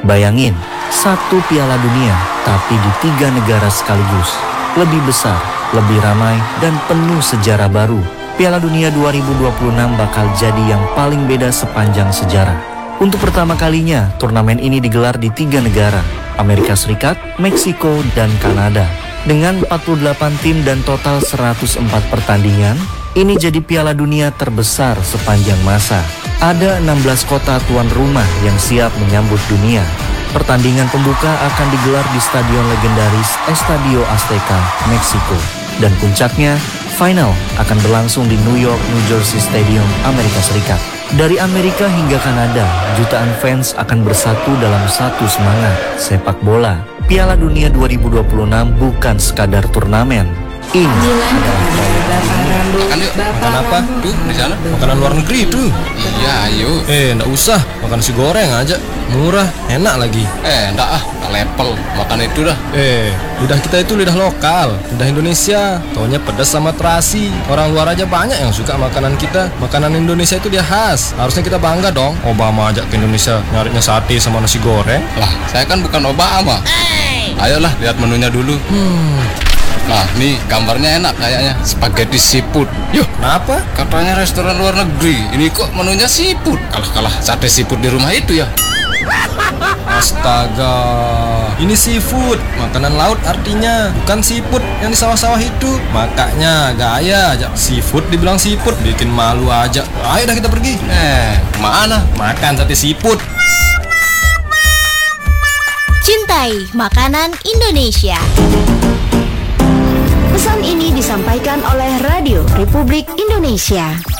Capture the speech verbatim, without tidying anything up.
Bayangin, satu Piala Dunia tapi di tiga negara sekaligus. Lebih besar, lebih ramai, dan penuh sejarah baru. Piala Dunia dua ribu dua puluh enam bakal jadi yang paling beda sepanjang sejarah. Untuk pertama kalinya, turnamen ini digelar di tiga negara, Amerika Serikat, Meksiko, dan Kanada. Dengan empat puluh delapan tim dan total seratus empat pertandingan, ini jadi Piala Dunia terbesar sepanjang masa. Ada enam belas kota tuan rumah yang siap menyambut dunia. Pertandingan pembuka akan digelar di stadion legendaris Estadio Azteca, Meksiko. Dan puncaknya, final akan berlangsung di New York, New Jersey Stadium, Amerika Serikat. Dari Amerika hingga Kanada, jutaan fans akan bersatu dalam satu semangat, sepak bola. Piala Dunia dua ribu dua puluh enam bukan sekadar turnamen. Ini makan yuk. Makan apa? Tuh, di sana. Makanan luar negeri itu. Iya, ayo. Eh, enggak usah. Makan nasi goreng aja. Murah, enak lagi. Eh, enggak ah. Tak level. Makan itu dah. Eh, lidah kita itu lidah lokal. Lidah Indonesia. Taunya pedas sama terasi. Orang luar aja banyak yang suka makanan kita. Makanan Indonesia itu dia khas. Harusnya kita bangga dong. Obama ajak ke Indonesia nyarinya sate sama nasi goreng. Lah, saya kan bukan Obama. Ayolah, lihat menunya dulu. Hmm. Nah, nih gambarnya enak kayaknya. Spaghetti seafood. Yuk, Kenapa? katanya restoran luar negeri. Ini kok menunya seafood. Kalah-kalah sate seafood di rumah itu ya. Astaga, ini seafood, makanan laut artinya, bukan seafood yang di sawah-sawah itu. Makanya gaya aja, seafood dibilang seafood, bikin malu aja. Ayo dah kita pergi. Eh, kemana? Makan sate seafood. Cintai makanan Indonesia. Pesan ini disampaikan oleh Radio Republik Indonesia.